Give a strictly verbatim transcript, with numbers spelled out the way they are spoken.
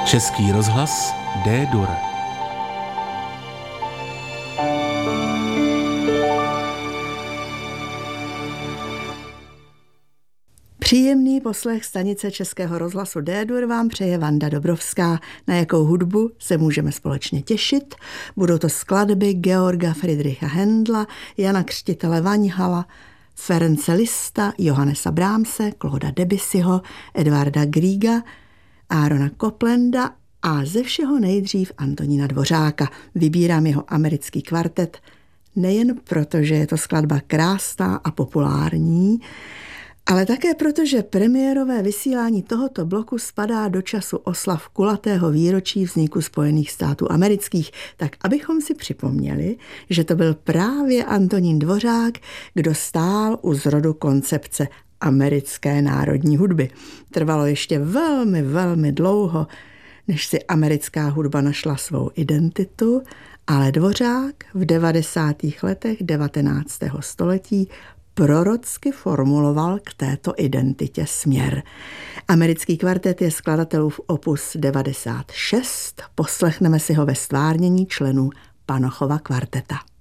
Český rozhlas D-dur. Příjemný poslech stanice Českého rozhlasu D-dur vám přeje Vanda Dobrovská. Na jakou hudbu se můžeme společně těšit? Budou to skladby Georga Friedricha Händla, Jana Křtitele Vaňhala, Ference Lista, Johannesa Brahmse, Clauda Debussyho, Edvarda Griega, Aarona Coplanda a ze všeho nejdřív Antonína Dvořáka. Vybírám jeho americký kvartet nejen proto, že je to skladba krásná a populární, ale také proto, že premiérové vysílání tohoto bloku spadá do času oslav kulatého výročí vzniku Spojených států amerických, tak abychom si připomněli, že to byl právě Antonín Dvořák, kdo stál u zrodu koncepce americké národní hudby. Trvalo ještě velmi, velmi dlouho, než si americká hudba našla svou identitu, ale Dvořák v devadesátých letech devatenáctého století prorocky formuloval k této identitě směr. Americký kvartet je skladatelův opus devadesát šest, poslechneme si ho ve stvárnění členů Panochova kvarteta.